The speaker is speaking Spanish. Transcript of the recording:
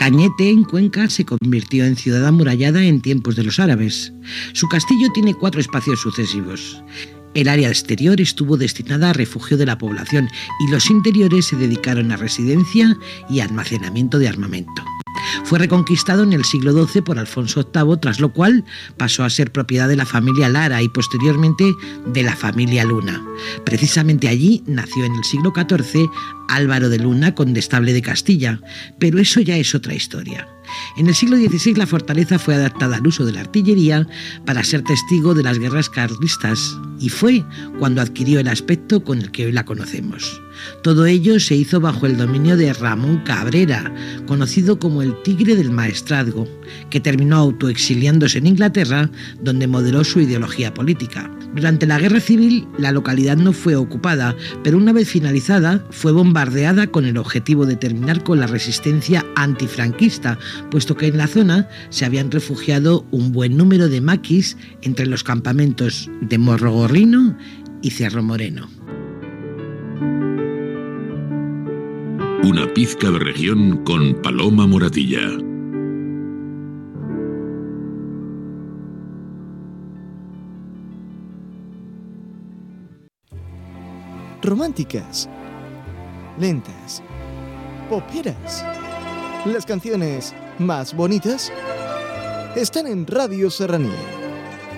Cañete, en Cuenca, se convirtió en ciudad amurallada en tiempos de los árabes. Su castillo tiene 4 espacios sucesivos. El área exterior estuvo destinada a refugio de la población y los interiores se dedicaron a residencia y almacenamiento de armamento. Fue reconquistado en el siglo XII por Alfonso VIII, tras lo cual pasó a ser propiedad de la familia Lara y posteriormente de la familia Luna. Precisamente allí nació en el siglo XIV Álvaro de Luna, condestable de Castilla, pero eso ya es otra historia. En el siglo XVI la fortaleza fue adaptada al uso de la artillería para ser testigo de las guerras carlistas y fue cuando adquirió el aspecto con el que hoy la conocemos. Todo ello se hizo bajo el dominio de Ramón Cabrera, conocido como el Tigre del Maestrazgo, que terminó autoexiliándose en Inglaterra, donde modeló su ideología política. Durante la Guerra Civil, la localidad no fue ocupada, pero una vez finalizada, fue bombardeada con el objetivo de terminar con la resistencia antifranquista, puesto que en la zona se habían refugiado un buen número de maquis entre los campamentos de Morrogorrino y Cerro Moreno. Una pizca de región con Paloma Moratilla. Románticas, lentas, poperas. Las canciones más bonitas están en Radio Serranía.